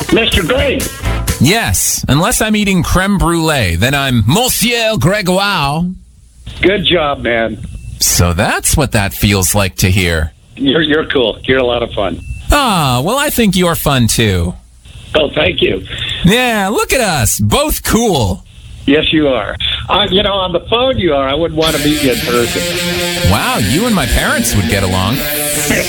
Mr. Greg. Yes, unless I'm eating creme brulee, then I'm Monsieur Gregoire. Good job, man. So that's what that feels like to hear. You're cool. You're a lot of fun. Ah, well, I think you're fun, too. Oh, thank you. Yeah, look at us. Both cool. Yes, you are. On the phone you are. I wouldn't want to meet you in person. Wow, you and my parents would get along.